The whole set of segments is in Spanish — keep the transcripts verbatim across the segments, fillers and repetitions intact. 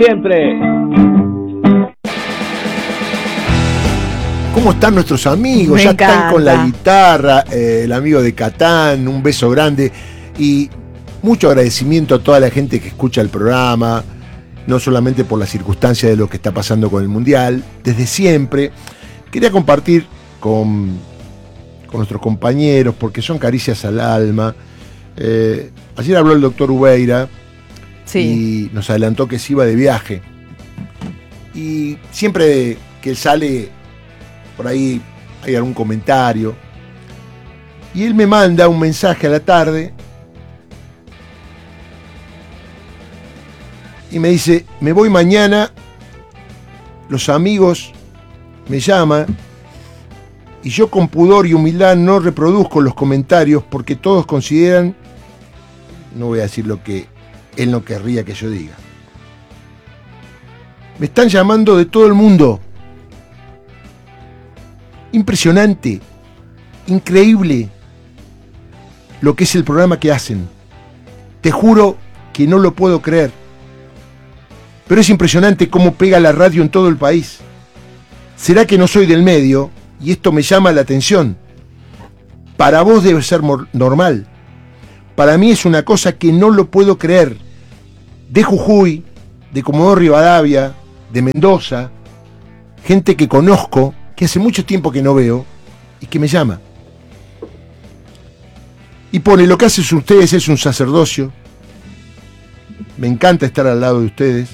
siempre. ¿Cómo están nuestros amigos? Me ya encanta. Están con la guitarra, eh, el amigo de Catán, un beso grande y mucho agradecimiento a toda la gente que escucha el programa, no solamente por la circunstancia de lo que está pasando con el Mundial, desde siempre. Quería compartir con, con nuestros compañeros, porque son caricias al alma. Eh, ayer habló el doctor Ubeira Sí. y nos adelantó que se iba de viaje. Y siempre que él sale, por ahí hay algún comentario. Y él me manda un mensaje a la tarde y me dice, me voy mañana, los amigos me llaman y yo con pudor y humildad no reproduzco los comentarios porque todos consideran, no voy a decir lo que él no querría que yo diga. Me están llamando de todo el mundo. Impresionante, increíble lo que es el programa que hacen. Te juro que no lo puedo creer. Pero es impresionante cómo pega la radio en todo el país. ¿Será que no soy del medio y esto me llama la atención? Para vos debe ser normal. Para mí es una cosa que no lo puedo creer. De Jujuy, de Comodoro Rivadavia, de Mendoza, gente que conozco, que hace mucho tiempo que no veo y que me llama. Y pone, lo que hacen ustedes es un sacerdocio. Me encanta estar al lado de ustedes.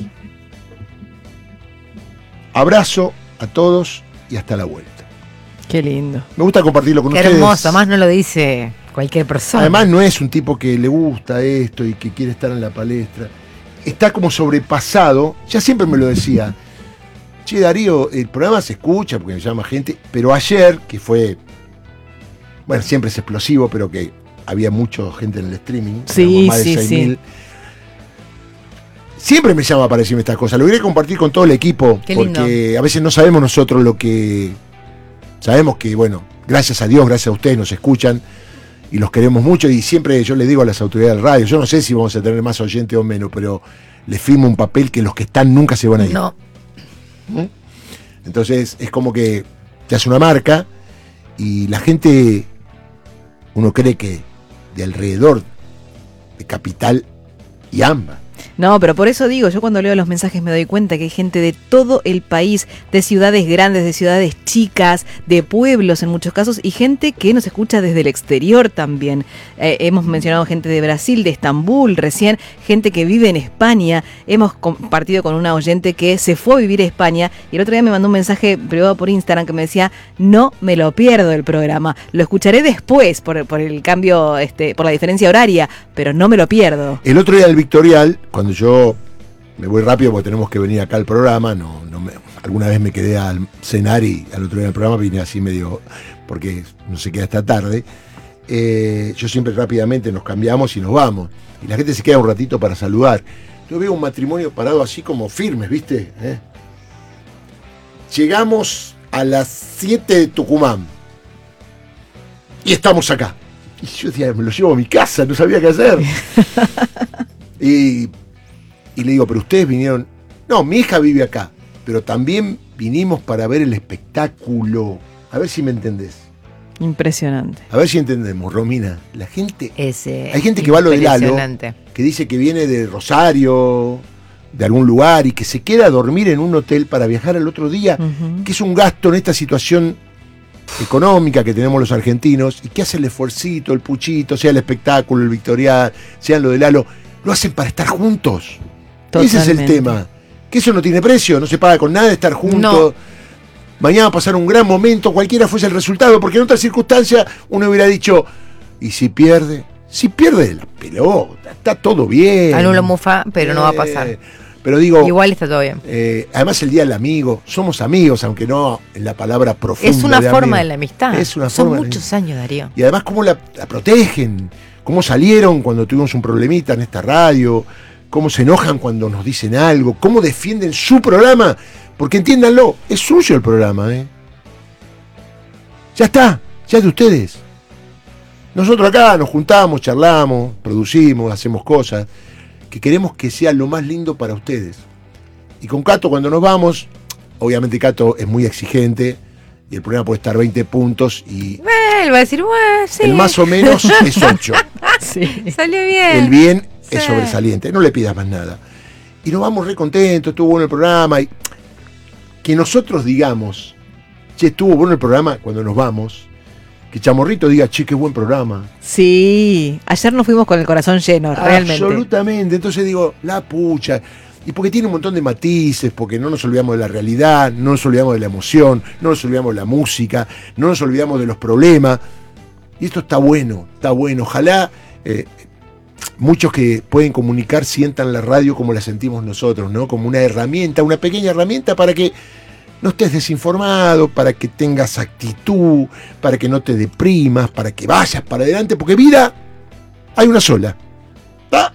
Abrazo a todos y hasta la vuelta. Qué lindo. Me gusta compartirlo con Qué ustedes. hermoso, más no lo dice cualquier persona. Además no es un tipo que le gusta esto y que quiere estar en la palestra. Está como sobrepasado, ya siempre me lo decía. Che, Darío, el programa se escucha porque me llama gente, pero ayer, que fue, bueno, siempre es explosivo, pero que había mucha gente en el streaming, Sí, más de sí, seis sí. mil. Siempre me llama para decirme estas cosas. Lo quería compartir con todo el equipo, Qué lindo. porque a veces no sabemos nosotros lo que... Sabemos que, bueno, gracias a Dios, gracias a ustedes nos escuchan y los queremos mucho y siempre yo les digo a las autoridades del radio, yo no sé si vamos a tener más oyentes o menos, pero les firmo un papel que los que están nunca se van a ir. No. ¿Mm? Entonces es como que te hace una marca y la gente, uno cree que de alrededor de Capital y AMBA. No, pero por eso digo, yo cuando leo los mensajes me doy cuenta que hay gente de todo el país, de ciudades grandes, de ciudades chicas, de pueblos en muchos casos, y gente que nos escucha desde el exterior también. Eh, hemos mencionado gente de Brasil, de Estambul recién, gente que vive en España. Hemos compartido con una oyente que se fue a vivir a España y el otro día me mandó un mensaje privado por Instagram que me decía, no me lo pierdo el programa, lo escucharé después por, por el cambio, este, por la diferencia horaria, pero no me lo pierdo. El otro día del Victorial, cuando yo me voy rápido porque tenemos que venir acá al programa, no, no me, alguna vez me quedé al cenar y al otro día del programa vine así medio, porque no se queda hasta tarde, eh, yo siempre rápidamente nos cambiamos y nos vamos, y la gente se queda un ratito para saludar. Yo veo un matrimonio parado así como firmes, ¿viste? ¿Eh? Llegamos a las siete de Tucumán y estamos acá. Y yo decía, me lo llevo a mi casa, no sabía qué hacer. y... Y le digo, pero ustedes vinieron... No, mi hija vive acá, pero también vinimos para ver el espectáculo. A ver si me entendés. Impresionante. A ver si entendemos, Romina. La gente... Es, eh, hay gente que va a lo de Lalo, impresionante. que dice que viene de Rosario, de algún lugar, y que se queda a dormir en un hotel para viajar al otro día, Uh-huh. que es un gasto en esta situación económica que tenemos los argentinos, y que hace el esfuercito, el puchito, sea el espectáculo, el Victorial, sea lo de Lalo, lo hacen para estar juntos. Ese es el Totalmente. tema. Que eso no tiene precio, no se paga con nada estar juntos. No. Mañana pasar un gran momento, cualquiera fuese el resultado, porque en otras circunstancias uno hubiera dicho, ¿y si pierde? Si pierde la pelota, está todo bien. Anulo mufa, pero no va a pasar. Eh, Pero digo, Igual está todo bien. eh, además el día del amigo, somos amigos, aunque no en la palabra profunda. Es una de forma amigo. de la amistad. Es una Son forma de la muchos años, Darío. Y además cómo la, la protegen, cómo salieron cuando tuvimos un problemita en esta radio, cómo se enojan cuando nos dicen algo, cómo defienden su programa, porque entiéndanlo, es suyo el programa, ¿eh? Ya está, ya es de ustedes. Nosotros acá nos juntamos, charlamos, producimos, hacemos cosas que queremos que sea lo más lindo para ustedes. Y con Cato cuando nos vamos, obviamente Cato es muy exigente y el programa puede estar veinte puntos y Bueno, él va a decir, bueno, sí. el más o menos es ocho. Sí. Salió bien. El bien es Sí. sobresaliente, no le pidas más nada. Y nos vamos re contentos, estuvo bueno el programa. Y que nosotros digamos, che, estuvo bueno el programa cuando nos vamos. Que Chamorrito diga, che, qué buen programa. Sí, ayer nos fuimos con el corazón lleno, realmente. Absolutamente. Entonces digo, la pucha. Y porque tiene un montón de matices, porque no nos olvidamos de la realidad, no nos olvidamos de la emoción, no nos olvidamos de la música, no nos olvidamos de los problemas. Y esto está bueno, está bueno. Ojalá eh, muchos que pueden comunicar sientan la radio como la sentimos nosotros, ¿no? Como una herramienta, una pequeña herramienta para que no estés desinformado, para que tengas actitud, para que no te deprimas, para que vayas para adelante, porque vida hay una sola. ¿Está?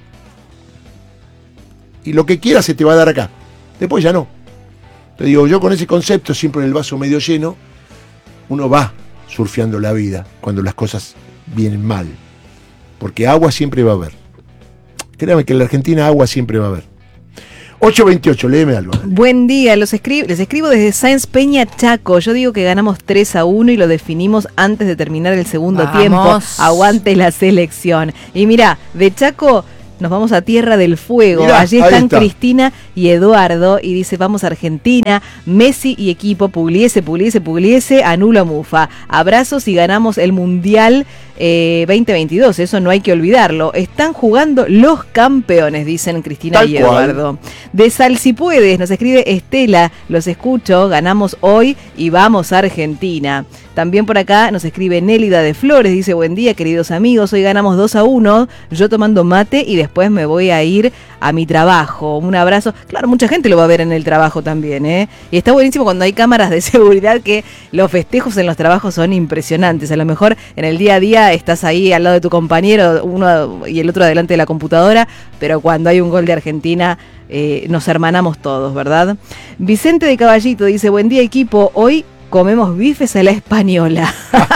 Y lo que quieras se te va a dar acá. Después ya no. Te digo, yo con ese concepto, siempre en el vaso medio lleno, uno va surfeando la vida cuando las cosas vienen mal. Porque agua siempre va a haber. Créame que en la Argentina agua siempre va a haber. ocho veintiocho, léeme algo. Buen día, los escri- les escribo desde Sáenz Peña, Chaco. Yo digo que ganamos tres a uno y lo definimos antes de terminar el segundo Vamos. tiempo. Aguante la selección. Y mira, de Chaco nos vamos a Tierra del Fuego. Mirá, Allí ahí están está. Cristina y Eduardo y dice, vamos a Argentina, Messi y equipo, Pugliese, Pugliese, Pugliese, anula Mufa. Abrazos y ganamos el Mundial eh, veinte veintidós, eso no hay que olvidarlo. Están jugando los campeones, dicen Cristina Tal y cual. Eduardo. De Sal si puedes, nos escribe Estela, los escucho, ganamos hoy y vamos a Argentina. También por acá nos escribe Nélida de Flores, dice, buen día queridos amigos, hoy ganamos dos a uno, yo tomando mate y después me voy a ir a mi trabajo. Un abrazo. Claro, mucha gente lo va a ver en el trabajo también, ¿eh? Y está buenísimo cuando hay cámaras de seguridad, que los festejos en los trabajos son impresionantes. A lo mejor en el día a día estás ahí al lado de tu compañero, uno y el otro adelante de la computadora, pero cuando hay un gol de Argentina eh, nos hermanamos todos, ¿verdad? Vicente de Caballito dice, buen día equipo, hoy comemos bifes a la española.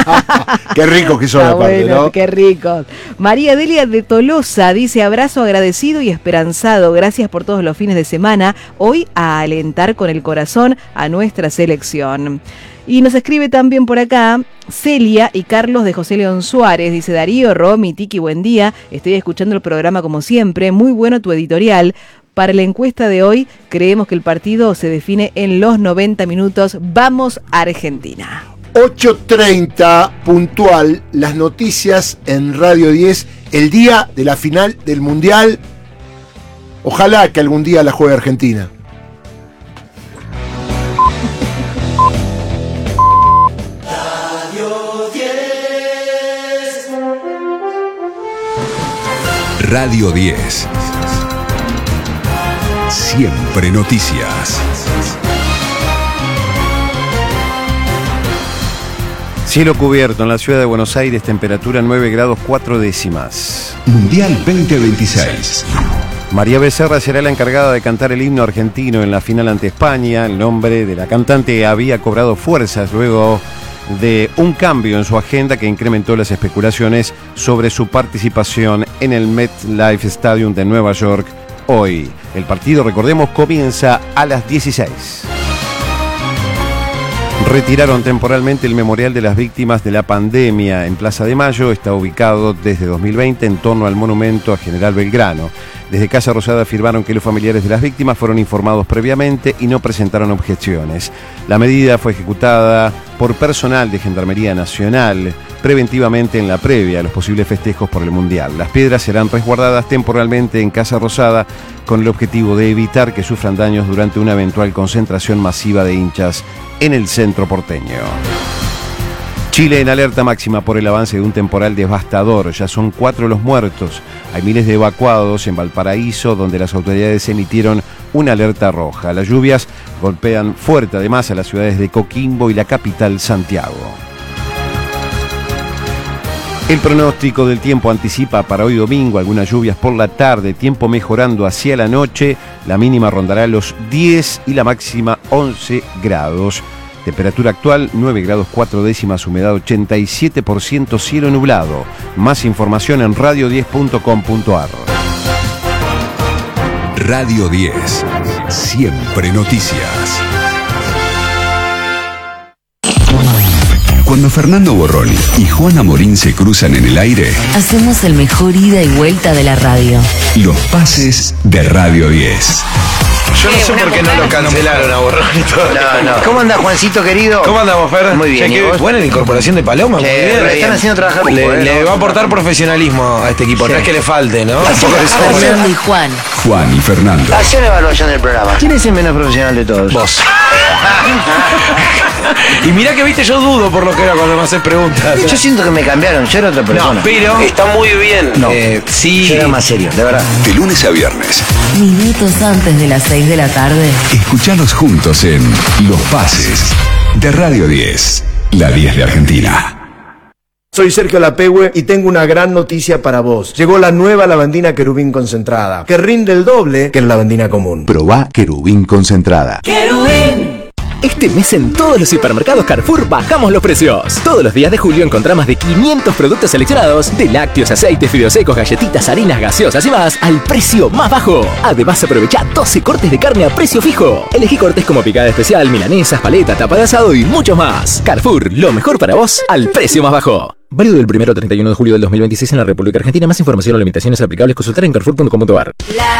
Qué ricos que son Está aparte, bueno, ¿no? qué ricos. María Delia de Tolosa dice, abrazo agradecido y esperanzado, gracias por todos los fines de semana, hoy a alentar con el corazón a nuestra selección. Y nos escribe también por acá Celia y Carlos de José León Suárez. Dice, Darío, Romy, Tiki, buen día. Estoy escuchando el programa como siempre. Muy bueno tu editorial. Para la encuesta de hoy, creemos que el partido se define en los noventa minutos. Vamos Argentina. ocho treinta puntual, las noticias en Radio diez, el día de la final del Mundial. Ojalá que algún día la juegue Argentina. Radio diez. Siempre noticias. Cielo cubierto en la ciudad de Buenos Aires, temperatura nueve grados cuatro décimas. Mundial veinte veintiséis. María Becerra será la encargada de cantar el himno argentino en la final ante España. El nombre de la cantante había cobrado fuerzas luego de un cambio en su agenda que incrementó las especulaciones sobre su participación en el MetLife Stadium de Nueva York hoy. El partido, recordemos, comienza a las dieciséis. Retiraron temporalmente el memorial de las víctimas de la pandemia en Plaza de Mayo. Está ubicado desde dos mil veinte en torno al monumento a General Belgrano. Desde Casa Rosada afirmaron que los familiares de las víctimas fueron informados previamente y no presentaron objeciones. La medida fue ejecutada por personal de Gendarmería Nacional preventivamente en la previa a los posibles festejos por el Mundial. Las piedras serán resguardadas temporalmente en Casa Rosada con el objetivo de evitar que sufran daños durante una eventual concentración masiva de hinchas en el centro porteño. Chile en alerta máxima por el avance de un temporal devastador. Ya son cuatro los muertos. Hay miles de evacuados en Valparaíso, donde las autoridades emitieron una alerta roja. Las lluvias golpean fuerte además a las ciudades de Coquimbo y la capital Santiago. El pronóstico del tiempo anticipa para hoy domingo algunas lluvias por la tarde, tiempo mejorando hacia la noche, la mínima rondará los diez y la máxima once grados. Temperatura actual nueve grados cuatro décimas, humedad ochenta y siete por ciento, cielo nublado. Más información en radio diez punto com punto ar. Radio diez. Siempre noticias. Cuando Fernando Borroni y Juana Morín se cruzan en el aire, hacemos el mejor ida y vuelta de la radio. Los pases de Radio diez. Yo no sé por qué no lo cancelaron a Borroni. No, no. ¿Cómo anda, Juancito querido? ¿Cómo andamos, Fer? Muy bien. Ya que buena la incorporación de Paloma. Sí, muy bien. re están haciendo trabajar un Le, poco, ¿eh? le va a aportar profesionalismo a este equipo. Sí. No es que le falte, ¿no? Fernando y Juan. Juan y Fernando. Hace una evaluación del programa. ¿Quién es el menos profesional de todos? Vos. Y mirá que viste, yo dudo por lo que era cuando me haces preguntas. Yo siento que me cambiaron, yo era otra persona. No, pero está muy bien. No, Eh, sí. yo era más serio, de verdad. De lunes a viernes. Minutos antes de las seis de la tarde. Escuchanos juntos en Los Pases de Radio diez. La diez de Argentina. Soy Sergio Lapehue y tengo una gran noticia para vos. Llegó la nueva lavandina Querubín concentrada, que rinde el doble que la lavandina común. Probá Querubín concentrada. Este mes en todos los hipermercados Carrefour bajamos los precios. Todos los días de julio encontrá más de quinientos productos seleccionados, de lácteos, aceites, fideos secos, galletitas, harinas, gaseosas y más, al precio más bajo. Además aprovecha doce cortes de carne a precio fijo. Elegí cortes como picada especial, milanesas, paleta, tapa de asado y mucho más. Carrefour, lo mejor para vos al precio más bajo. Válido del primero al treinta y uno de julio del dos mil veintiséis en la República Argentina. Más información o limitaciones aplicables consultar en carrefour punto com punto ar.